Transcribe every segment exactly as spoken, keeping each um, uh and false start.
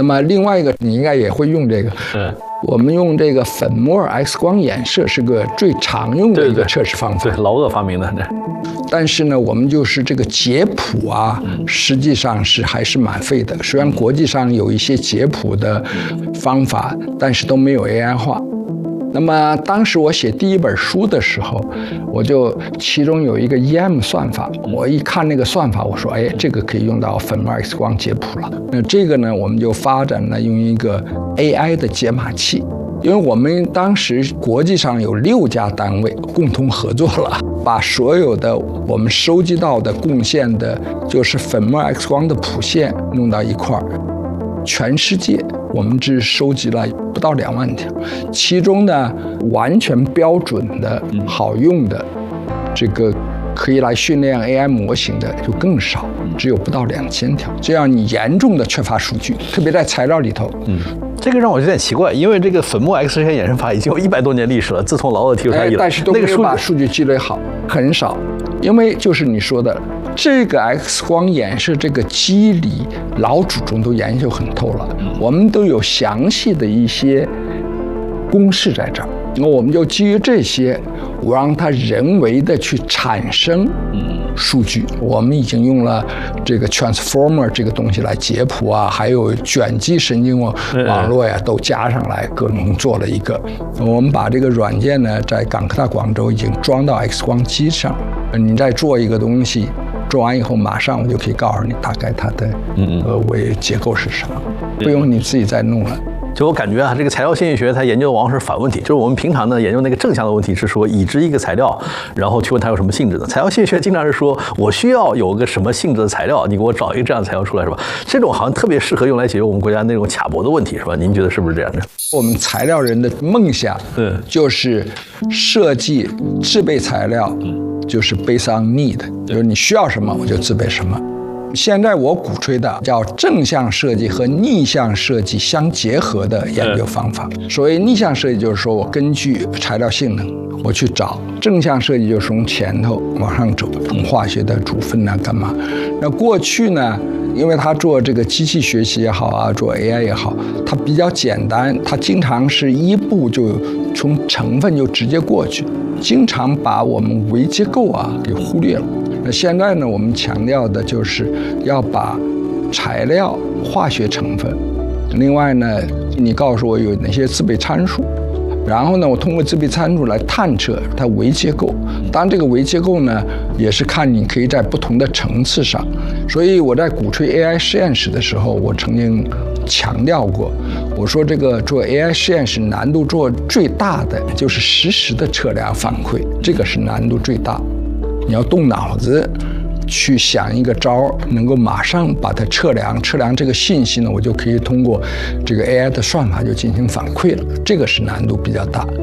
那么另外一个你应该也会用这个， 嗯， 我们用这个粉末 X 光衍射是个最常用的一个测试方法。 对，劳厄发明的。 但是呢，我们就是这个解谱啊，实际上是还是蛮费的。虽然国际上有一些解谱的方法，但是都没有 A I 化。那么当时我写第一本书的时候，我就其中有一个 E M 算法，我一看那个算法，我说，哎，这个可以用到粉末 X 光解谱了。那这个呢，我们就发展了用一个 A I 的解码器。因为我们当时国际上有六家单位共同合作了，把所有的我们收集到的贡献的，就是粉末 X 光的谱线弄到一块儿。全世界我们只收集了不到两万条，其中呢完全标准的好用的，这个可以来训练 A I 模型的就更少，只有不到两千条。这样你严重的缺乏数据，特别在材料里头。 嗯。这个让我有点奇怪，因为这个粉末 X 线衍生法已经有一百多年历史了，自从劳厄提出它以来， 但是都没有把数据积累好，很少。因为就是你说的，这个 X 光衍射这个机理，老祖宗都研究很透了，我们都有详细的一些公式在这儿。那我们就基于这些，我让它人为的去产生数据。我们已经用了这个 transformer 这个东西来解谱啊，还有卷积神经网络呀，都加上来，各种做了一个。我们把这个软件呢，在港科大广州已经装到 X 光机上，你再做一个东西，做完以后马上我就可以告诉你大概它的呃微结构是什么，不用你自己再弄了。 就我感觉啊，这个材料线性学它研究的往往是反问题，就是我们平常呢研究那个正向的问题是说，已知一个材料，然后去问它有什么性质的。材料线性学经常是说我需要有个什么性质的材料，你给我找一个这样的材料出来，是吧？这种好像特别适合用来解决我们国家那种卡脖的问题，是吧？您觉得是不是这样的？ 我们材料人的梦想，嗯，就是设计制备材料，就是 based on need， 就是你需要什么我就制备什么。现在我鼓吹的叫正向设计和逆向设计相结合的研究方法。所谓逆向设计，就是说我根据材料性能我去找；正向设计就是从前头往上走，从化学的组分啊干嘛。那过去呢，因为他做这个机器学习也好啊，做 A I 也好，它比较简单，它经常是一步就从成分就直接过去，经常把我们微结构啊给忽略了。那现在呢，我们强调的就是要把材料、化学成分，另外呢，你告诉我有哪些制备参数，然后呢，我通过制备参数来探测它微结构。当然，这个微结构呢，也是看你可以在不同的层次上。所以我在鼓吹 A I 实验室的时候，我曾经强调过，我说这个做 A I 实验室难度做最大的就是实时的测量反馈，这个是难度最大。你要动脑子去想一个招，能够马上把它测量，测量这个信息呢，我就可以通过这个 A I 的算法就进行反馈了，这个是难度比较大。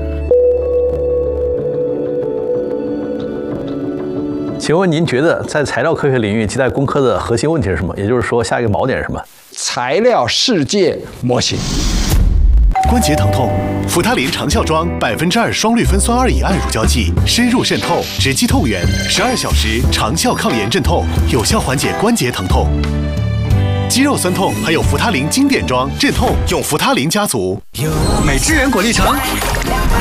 请问您觉得在材料科学领域亟待攻克的核心问题是什么？也就是说，下一个锚点是什么？ 材料世界模型。 关节疼痛，扶他林长效庄百分之二双氯芬酸二乙胺乳胶剂，深入渗透，直击痛源，十二小时长效抗炎镇痛，有效缓解关节疼痛。肌肉酸痛还有扶他林经典装镇痛，用扶他林家族。 美汁源果粒橙。